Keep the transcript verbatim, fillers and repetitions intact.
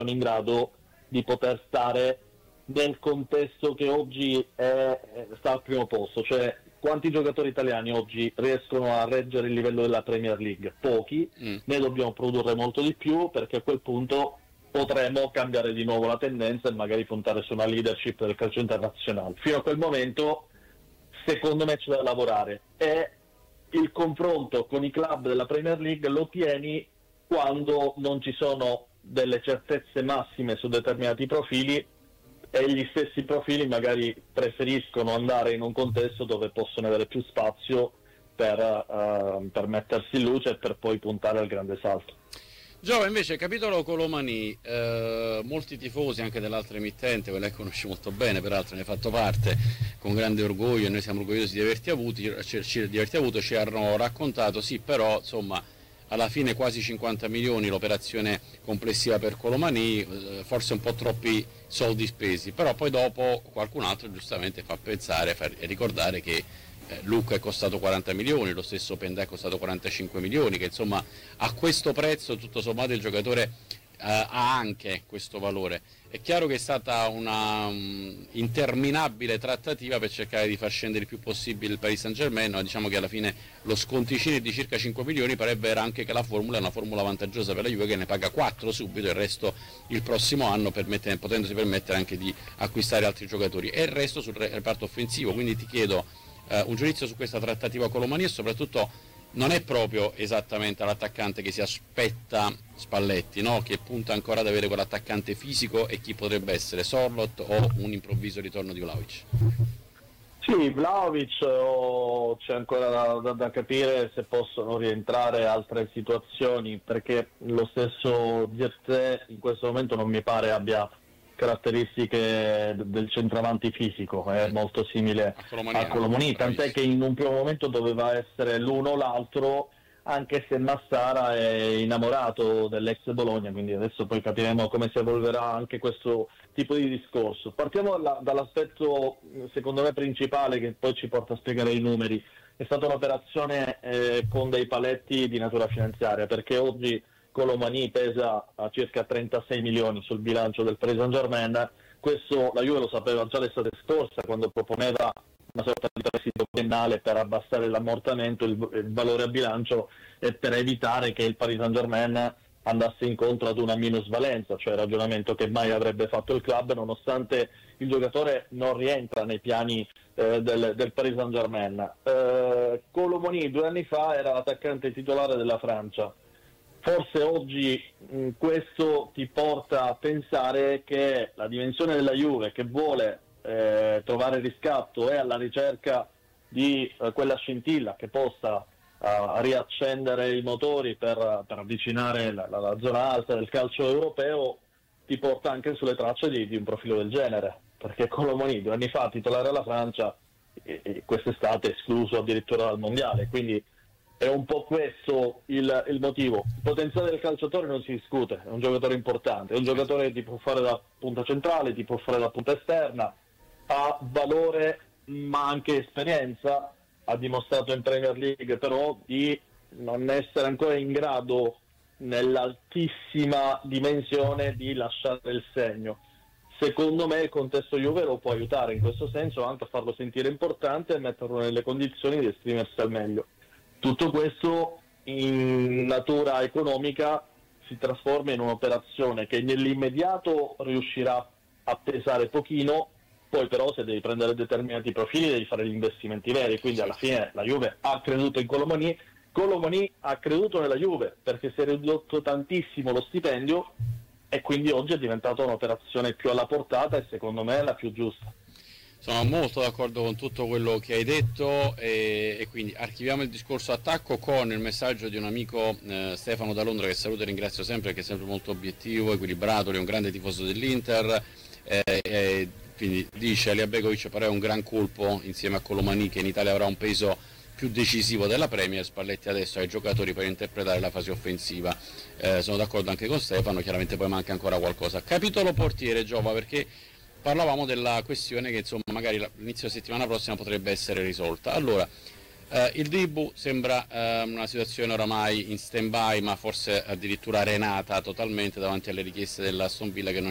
in grado di poter stare nel contesto che oggi è, sta al primo posto, cioè quanti giocatori italiani oggi riescono a reggere il livello della Premier League? Pochi, mm. ne dobbiamo produrre molto di più, perché a quel punto potremo cambiare di nuovo la tendenza e magari puntare su una leadership del calcio internazionale. Fino a quel momento secondo me c'è da lavorare, e il confronto con i club della Premier League lo tieni quando non ci sono delle certezze massime su determinati profili, e gli stessi profili magari preferiscono andare in un contesto dove possono avere più spazio per, uh, per mettersi in luce e per poi puntare al grande salto. Giova, invece, capitolo Colomani, eh, molti tifosi anche dell'altra emittente, quella che conosci molto bene, peraltro ne hai fatto parte con grande orgoglio, e noi siamo orgogliosi di averti avuti, ci, di averti avuto, ci hanno raccontato, sì, però insomma alla fine quasi cinquanta milioni l'operazione complessiva per Colomani, eh, forse un po' troppi soldi spesi, però poi dopo qualcun altro giustamente fa pensare e ricordare che Luca è costato quaranta milioni, lo stesso Pendà è costato quarantacinque milioni, che insomma a questo prezzo tutto sommato il giocatore uh, ha anche questo valore. È chiaro che è stata una um, interminabile trattativa per cercare di far scendere il più possibile il Paris Saint-Germain, ma diciamo che alla fine lo sconticino di circa cinque milioni parebbe era anche che la formula è una formula vantaggiosa per la Juve, che ne paga quattro subito e il resto il prossimo anno, permette, potendosi permettere anche di acquistare altri giocatori, e il resto sul reparto offensivo. Quindi ti chiedo Uh, un giudizio su questa trattativa Colomani, e soprattutto non è proprio esattamente l'attaccante che si aspetta Spalletti, no? Che punta ancora ad avere quell'attaccante fisico, e chi potrebbe essere, Sorloth o un improvviso ritorno di Vlahovic? Sì, Vlahovic, oh, c'è ancora da, da, da capire se possono rientrare altre situazioni, perché lo stesso Zirkzee in questo momento non mi pare abbia caratteristiche del centravanti fisico, è molto simile a Colomani, tant'è che in un primo momento doveva essere l'uno o l'altro, anche se Massara è innamorato dell'ex Bologna, quindi adesso poi capiremo come si evolverà anche questo tipo di discorso. Partiamo dalla, dall'aspetto secondo me principale, che poi ci porta a spiegare i numeri. È stata un'operazione eh, con dei paletti di natura finanziaria, perché oggi Colomani pesa a circa trentasei milioni sul bilancio del Paris Saint-Germain. Questo la Juve lo sapeva già l'estate scorsa, quando proponeva una sorta di prestito biennale per abbassare l'ammortamento, il, il valore a bilancio, e per evitare che il Paris Saint-Germain andasse incontro ad una minusvalenza, cioè il ragionamento che mai avrebbe fatto il club, nonostante il giocatore non rientra nei piani eh, del, del Paris Saint-Germain. Eh, Colomani due anni fa era l'attaccante titolare della Francia. Forse oggi mh, questo ti porta a pensare che la dimensione della Juve, che vuole eh, trovare riscatto, è alla ricerca di eh, quella scintilla che possa uh, riaccendere i motori per, per avvicinare la, la, la zona alta del calcio europeo, ti porta anche sulle tracce di, di un profilo del genere, perché Colomani due anni fa titolare alla Francia, e, e quest'estate escluso addirittura dal mondiale, quindi è un po' questo il, il motivo. Il potenziale del calciatore non si discute, è un giocatore importante, è un giocatore che ti può fare da punta centrale, ti può fare da punta esterna, ha valore ma anche esperienza, ha dimostrato in Premier League però di non essere ancora in grado nell'altissima dimensione di lasciare il segno. Secondo me il contesto Juve lo può aiutare in questo senso, anche a farlo sentire importante e metterlo nelle condizioni di esprimersi al meglio. Tutto questo in natura economica si trasforma in un'operazione che nell'immediato riuscirà a pesare pochino, poi però se devi prendere determinati profili devi fare gli investimenti veri, quindi alla fine la Juve ha creduto in Colomani, Colomani ha creduto nella Juve perché si è ridotto tantissimo lo stipendio, e quindi oggi è diventata un'operazione più alla portata e secondo me la più giusta. Sono molto d'accordo con tutto quello che hai detto, e, e quindi archiviamo il discorso attacco con il messaggio di un amico, eh, Stefano da Londra, che saluto e ringrazio sempre, perché è sempre molto obiettivo, equilibrato, è un grande tifoso dell'Inter, eh, eh, quindi dice: Elia Begovic però è un gran colpo insieme a Colomani, che in Italia avrà un peso più decisivo della Premier. Spalletti adesso ha i giocatori per interpretare la fase offensiva. Eh, sono d'accordo anche con Stefano, chiaramente poi manca ancora qualcosa. Capitolo portiere, Giova, perché parlavamo della questione che insomma magari l'inizio settimana prossima potrebbe essere risolta. Allora, Uh, il Dibu sembra uh, una situazione oramai in stand by, ma forse addirittura arenata totalmente davanti alle richieste dell'Aston Villa, che non